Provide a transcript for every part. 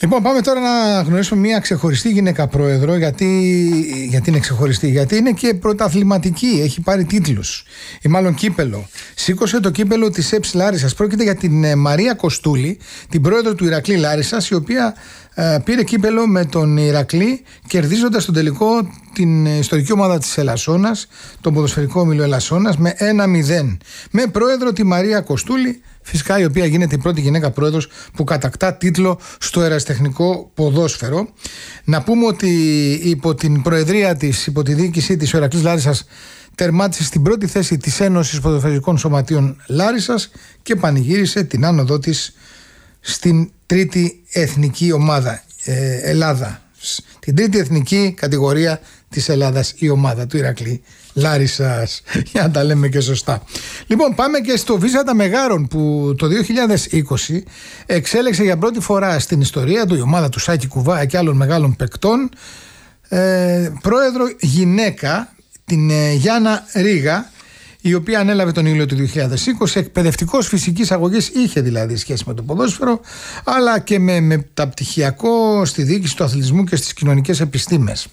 Λοιπόν, πάμε τώρα να γνωρίσουμε μια ξεχωριστή γυναίκα πρόεδρο. Γιατί είναι ξεχωριστή? Γιατί είναι και πρωταθληματική, έχει πάρει τίτλους ή μάλλον κύπελο. Σήκωσε το κύπελο της ΕΠΣ Λάρισσας. Πρόκειται για την Μαρία Κοστούλη, την πρόεδρο του Ηρακλή Λάρισσας, η οποία πήρε κύπελο με τον Ηρακλή, κερδίζοντας στον τελικό την ιστορική ομάδα της Ελασσόνας, τον ποδοσφαιρικό όμιλο Ελασσόνας, με 1-0. Με πρόεδρο τη Μαρία Κοστούλη, φυσικά, η οποία γίνεται η πρώτη γυναίκα πρόεδρος που κατακτά τίτλο στο ερασιτεχνικό ποδόσφαιρο. Να πούμε ότι υπό την προεδρία της, υπό τη διοίκησή της, ο Ηρακλής Λάρισσας τερμάτισε στην πρώτη θέση της Ένωσης Ποδοσφαιρικών Σωματείων Λάρισσας και πανηγύρισε την άνοδό της στην τρίτη εθνική ομάδα Ελλάδα. Την τρίτη εθνική κατηγορία της Ελλάδας, η ομάδα του Ηρακλή Λάρισσας, για να τα λέμε και σωστά. Λοιπόν, πάμε και στο Βίζαντα Μεγάρων, που το 2020 εξέλεξε για πρώτη φορά στην ιστορία του η ομάδα του Σάκη Κουβάια και άλλων μεγάλων παικτών πρόεδρο γυναίκα, την Γιάννα Ρίγα, η οποία ανέλαβε τον Ιούλιο του 2020. Εκπαιδευτικός φυσικής αγωγής, είχε δηλαδή σχέση με το ποδόσφαιρο, αλλά και με μεταπτυχιακό στη διοίκηση του αθλητισμού και στις κοινωνικές επιστήμες.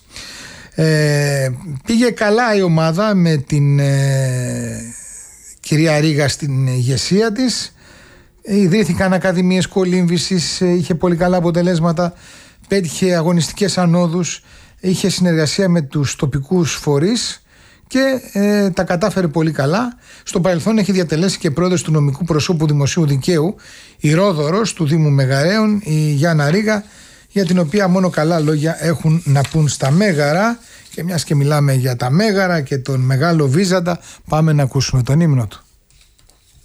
Πήγε καλά η ομάδα με την κυρία Ρίγα στην ηγεσία της. Ιδρύθηκαν ακαδημίες κολύμβησης, είχε πολύ καλά αποτελέσματα, πέτυχε αγωνιστικές ανόδους, είχε συνεργασία με τους τοπικούς φορείς και τα κατάφερε πολύ καλά. Στο παρελθόν έχει διατελέσει και πρόεδρος του νομικού προσώπου δημοσίου δικαίου, η Ρόδωρος του Δήμου Μεγαρέων, η Γιάννα Ρίγα, για την οποία μόνο καλά λόγια έχουν να πούν στα Μέγαρα. Και μιας και μιλάμε για τα Μέγαρα και τον μεγάλο Βίζαντα, πάμε να ακούσουμε τον ύμνο του.